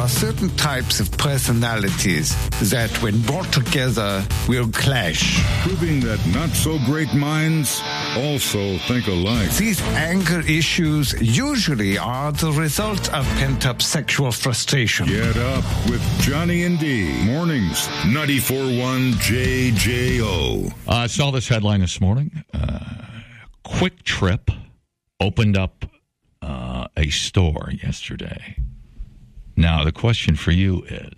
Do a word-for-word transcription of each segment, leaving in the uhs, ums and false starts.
are certain types of personalities that, when brought together, will clash. Proving that not-so-great minds also think alike. These anger issues usually are the result of pent-up sexual frustration. Get up with Johnny and D. Mornings, ninety-four point one J J O. Uh, I saw this headline this morning. Uh, Quick Trip opened up uh, a store yesterday. Now, the question for you is,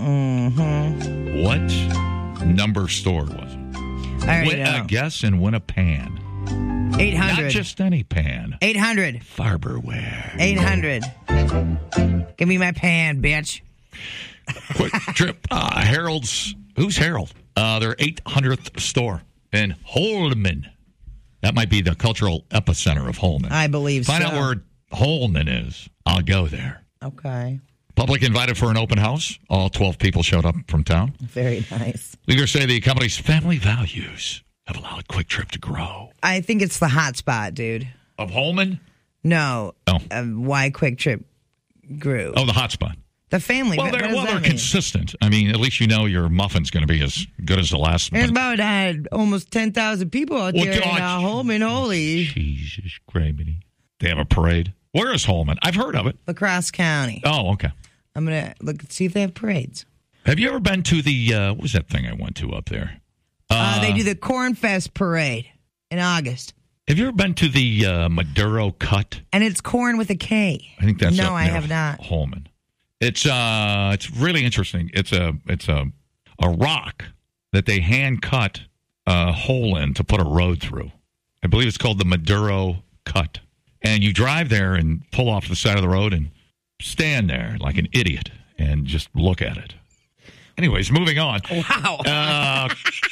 Mm-hmm. what number store was it? I already Win know. a guess and win a pan. eight hundred. Not just any pan. eight hundred. Farberware. eight hundred. Give me my pan, bitch. Quick Trip. Uh, Harold's. Who's Harold? Uh, their eight hundredth store in Holman. That might be the cultural epicenter of Holman. I believe Find so. out where Holman is. I'll go there. Okay. Public invited for an open house. All twelve people showed up from town. Very nice. Leaders say the company's family values have allowed Quick Trip to grow. I think it's the hot spot, dude. Of Holman? No. Oh. Um, why Quick Trip grew. Oh, the hotspot. The family. Well, what they're, does well, that they're mean? consistent. I mean, at least you know your muffin's going to be as good as the last There's one. about uh, almost ten thousand people out Well, there in God. uh, Holman, Holy. Jesus, gravity. They have a parade. Where is Holman? I've heard of it. LaCrosse County. Oh, okay. I'm going to look see if they have parades. Have you ever been to the, uh, what was that thing I went to up there? Uh, Uh, they do the Corn Fest parade in August. Have you ever been to the uh, Maduro Cut? And it's corn with a K. I think that's No, up I near have not. Holman. It's uh, it's really interesting. It's a it's a a rock that they hand cut a hole in to put a road through. I believe it's called the Maduro Cut. And you drive there and pull off to the side of the road and stand there like an idiot and just look at it. Anyways, moving on. Wow. Uh,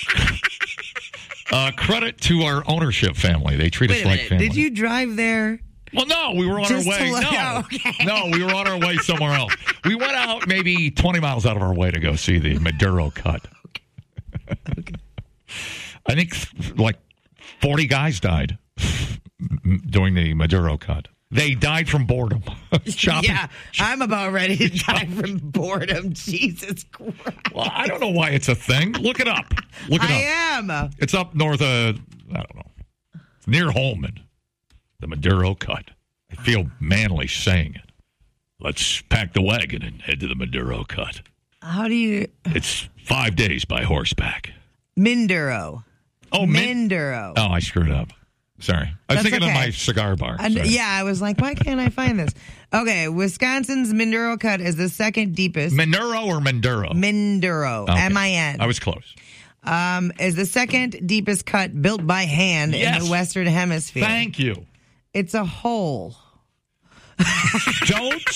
uh, credit to our ownership family. They treat Wait us a like minute. family. Did you drive there? Well, no, we were on Just our to way. look- No, okay. no, we were on our way somewhere else. We went out maybe twenty miles out of our way to go see the Maduro Cut. Okay. I think like forty guys died doing the Maduro Cut. They died from boredom. Shopping. Yeah, I'm about ready to die from boredom. Jesus Christ. Well, I don't know why it's a thing. Look it up. Look it I up. am. It's up north of, I don't know, it's near Holman. The Maduro Cut. I feel manly saying it. Let's pack the wagon and head to the Maduro Cut. How do you... It's five days by horseback. Minduro. Oh, Min- Minduro. Oh, I screwed up. Sorry. I was That's thinking okay. of my cigar bar. And, Sorry. yeah, I was like, why can't I find this? Okay, Wisconsin's Minduro Cut is the second deepest. Minduro or Minduro? Minduro. Okay. M I N. I was close. Um, is the second deepest cut built by hand Yes. in the Western Hemisphere. Thank you. It's a hole. Don't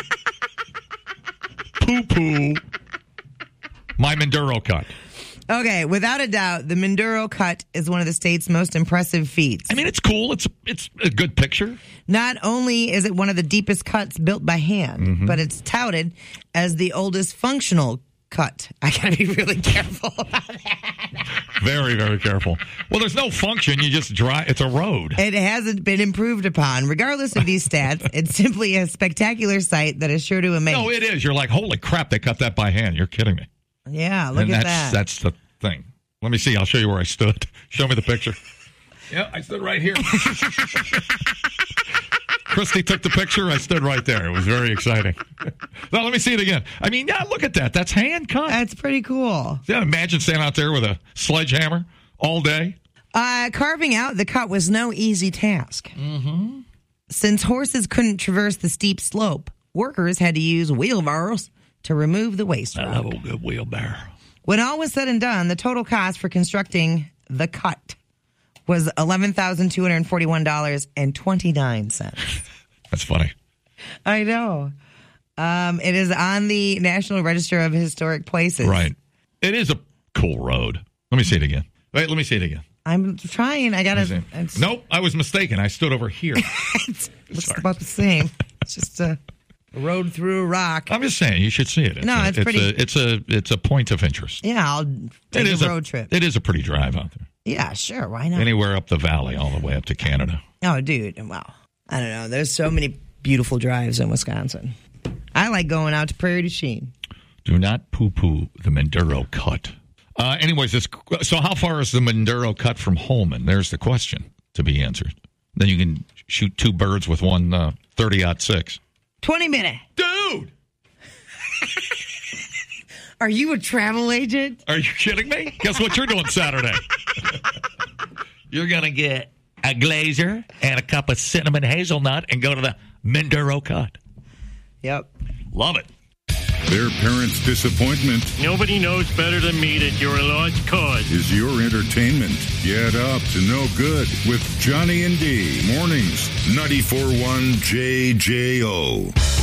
poo-poo my Minduro Cut. Okay, without a doubt, the Minduro Cut is one of the state's most impressive feats. I mean, it's cool. It's it's a good picture. Not only is it one of the deepest cuts built by hand, Mm-hmm. but it's touted as the oldest functional cut. I gotta be really careful about that. Very, very careful. Well, there's no function. You just drive. It's a road. It hasn't been improved upon. Regardless of these stats, it's simply a spectacular sight that is sure to amaze. No, it is. You're like, holy crap, they cut that by hand. You're kidding me. Yeah, look and at that's, that. That's the thing. Let me see. I'll show you where I stood. Show me the picture. Yeah, I stood right here. Christy took the picture. I stood right there. It was very exciting. Now, let me see it again. I mean, yeah, look at that. That's hand cut. That's pretty cool. Yeah, imagine standing out there with a sledgehammer all day. Uh, carving out the cut was no easy task. Mm-hmm. Since horses couldn't traverse the steep slope, workers had to use wheelbarrows to remove the waste I rock. love a good wheelbarrow. When all was said and done, the total cost for constructing the cut was eleven thousand two hundred forty-one dollars and twenty-nine cents. That's funny. I know. Um, it is on the National Register of Historic Places. Right. It is a cool road. Let me see it again. Wait, let me see it again. I'm trying. I got Let me to. see. Nope, I was mistaken. I stood over here. It's looks Sorry. about the same. It's just a road through a rock. I'm just saying, you should see it. It's No, a, it's pretty- A, it's a it's a point of interest. Yeah, I'll take It a is road trip. It is a pretty drive out there. Yeah, sure. Why not? Anywhere up the valley, all the way up to Canada. Oh, dude. Well, I don't know. There's so many beautiful drives in Wisconsin. I I like going out to Prairie du Chien. Do not poo-poo the Maduro cut. Uh, anyways, this, so how far is the Maduro cut from Holman? There's the question to be answered. Then you can shoot two birds with one uh, thirty aught six. twenty minutes. Dude! Are you a travel agent? Are you kidding me? Guess what you're doing Saturday? You're going to get a glazer and a cup of cinnamon hazelnut and go to the Maduro cut. Yep. Love it. Their parents' disappointment Nobody knows better than me that you're a lost cause. is your entertainment. Get up to no good with Johnny and D. Mornings, ninety-four point one J J O.